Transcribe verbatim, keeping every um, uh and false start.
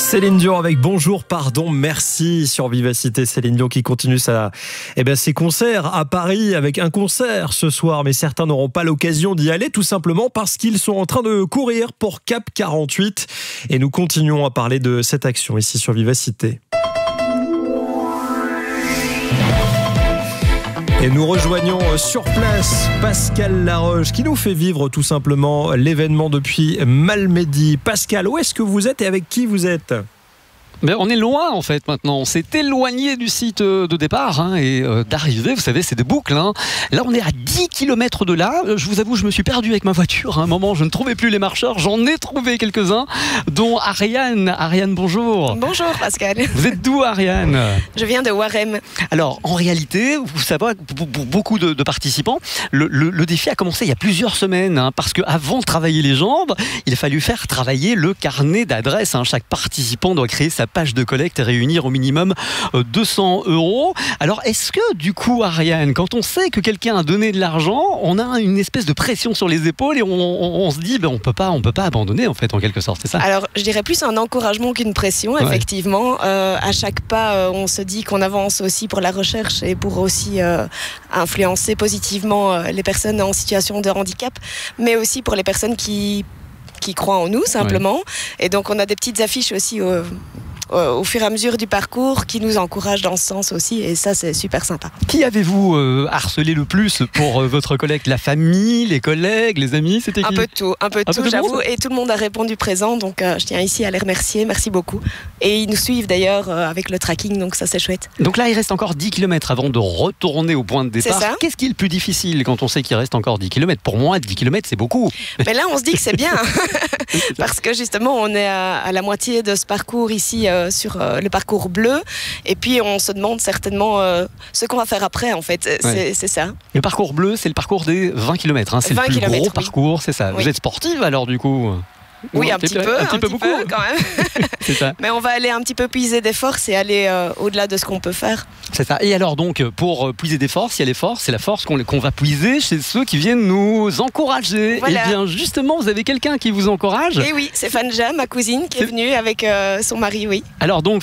Céline Dion avec Bonjour, pardon, merci sur Vivacité. Céline Dion qui continue sa, eh ben, ses concerts à Paris avec un concert ce soir. Mais certains n'auront pas l'occasion d'y aller tout simplement parce qu'ils sont en train de courir pour Cap quarante-huit. Et nous continuons à parler de cette action ici sur Vivacité. Et nous rejoignons sur place Pascal Laroche qui nous fait vivre tout simplement l'événement depuis Malmedy. Pascal, où est-ce que vous êtes et avec qui vous êtes ? Mais on est loin en fait maintenant, on s'est éloigné du site de départ hein, et euh, d'arrivée, vous savez c'est des boucles hein. Là on est à dix kilomètres de là, je vous avoue je me suis perdu avec ma voiture à un moment, je ne trouvais plus les marcheurs, j'en ai trouvé quelques-uns dont Ariane. Ariane bonjour. Bonjour Pascal. Vous êtes d'où Ariane ? Je viens de Warem. Alors en réalité, vous savez pour beaucoup de, de participants, le, le, le défi a commencé il y a plusieurs semaines hein, parce qu'avant de travailler les jambes, il a fallu faire travailler le carnet d'adresses hein. Chaque participant doit créer sa page de collecte et réunir au minimum deux cents euros. Alors, est-ce que, du coup, Ariane, quand on sait que quelqu'un a donné de l'argent, on a une espèce de pression sur les épaules et on, on, on se dit, ben, on peut pas, on peut pas abandonner, en fait, en quelque sorte, c'est ça ? Alors, je dirais plus un encouragement qu'une pression, ouais. Effectivement. Euh, à chaque pas, euh, on se dit qu'on avance aussi pour la recherche et pour aussi euh, influencer positivement euh, les personnes en situation de handicap, mais aussi pour les personnes qui, qui croient en nous, simplement. Ouais. Et donc, on a des petites affiches aussi au au fur et à mesure du parcours qui nous encourage dans ce sens aussi et ça c'est super sympa. Qui avez-vous euh, harcelé le plus pour euh, votre collecte ? La famille, les collègues, les amis, c'était qui ? Un peu de tout, un peu de un tout peu j'avoue et tout le monde a répondu présent donc euh, je tiens ici à les remercier, merci beaucoup et ils nous suivent d'ailleurs euh, avec le tracking donc ça c'est chouette. Donc là il reste encore dix kilomètres avant de retourner au point de départ. C'est ça. Qu'est-ce qui est le plus difficile quand on sait qu'il reste encore dix kilomètres ? Pour moi dix kilomètres c'est beaucoup. Mais là on se dit que c'est bien parce que justement on est à, à la moitié de ce parcours ici euh, sur euh, le parcours bleu et puis on se demande certainement euh, ce qu'on va faire après en fait, c'est, ouais. c'est ça. Le parcours bleu c'est le parcours des vingt kilomètres, hein. C'est le plus gros oui. parcours, c'est ça. Oui. Vous êtes sportive alors du coup ? Oui, un, un petit peu, peu, un petit, un peu, petit beaucoup. peu quand même. C'est ça. Mais on va aller un petit peu puiser des forces et aller euh, au-delà de ce qu'on peut faire. C'est ça. Et alors donc, pour puiser des forces, il y a les forces, c'est la force qu'on, qu'on va puiser chez ceux qui viennent nous encourager. Voilà. Et bien justement, vous avez quelqu'un qui vous encourage. Et oui, c'est Fanja, ma cousine, qui c'est... est venue avec euh, son mari, oui. Alors donc,